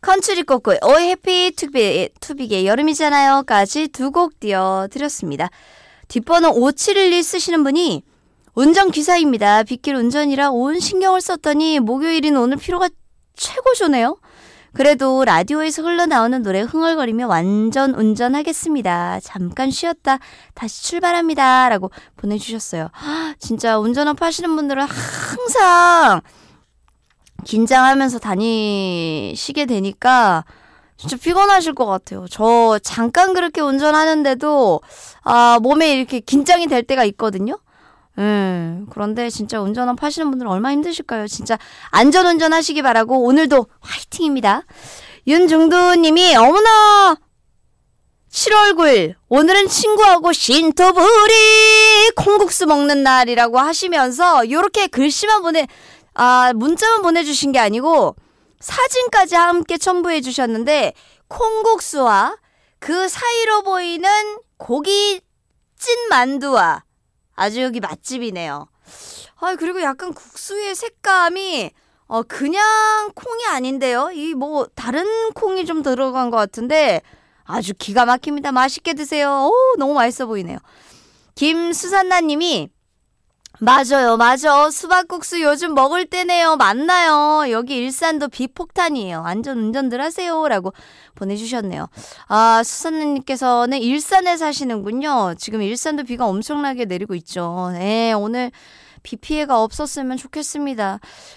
컨트리 꼬꼬 오이 해피 투빅의 여름이잖아요까지 두 곡 띄워드렸습니다. 뒷번호 5712 쓰시는 분이 운전기사입니다. 빗길 운전이라 온 신경을 썼더니 목요일인 오늘 피로가 최고 좋네요. 그래도 라디오에서 흘러나오는 노래 흥얼거리며 완전 운전하겠습니다. 잠깐 쉬었다 다시 출발합니다. 라고 보내주셨어요. 진짜 운전업 하시는 분들은 항상 긴장하면서 다니시게 되니까 진짜 피곤하실 것 같아요. 저 잠깐 그렇게 운전하는데도 몸에 이렇게 긴장이 될 때가 있거든요. 그런데 진짜 운전업 하시는 분들은 얼마나 힘드실까요? 진짜 안전운전 하시기 바라고 오늘도 화이팅입니다. 윤중두님이 어머나 7월 9일 오늘은 친구하고 신토부리 콩국수 먹는 날이라고 하시면서 요렇게 글씨만 문자만 보내주신 게 아니고 사진까지 함께 첨부해 주셨는데 콩국수와 그 사이로 보이는 고기 찐 만두와 아주 여기 맛집이네요. 그리고 약간 국수의 색감이 그냥 콩이 아닌데요. 이 뭐 다른 콩이 좀 들어간 것 같은데 아주 기가 막힙니다. 맛있게 드세요. 오, 너무 맛있어 보이네요. 김수산나님이 맞아. 수박국수 요즘 먹을 때네요. 맞나요? 여기 일산도 비폭탄이에요. 안전 운전들 하세요. 라고 보내주셨네요. 수산님께서는 일산에 사시는군요. 지금 일산도 비가 엄청나게 내리고 있죠. 오늘 비 피해가 없었으면 좋겠습니다.